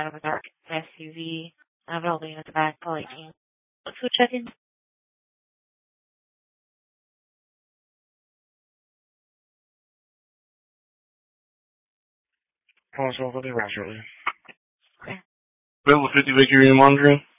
of a dark SUV. I have it all the way at the back, probably 18. Let's go check in. Also, I'll be back shortly. Okay. Bill 50 Victory in Mondrian.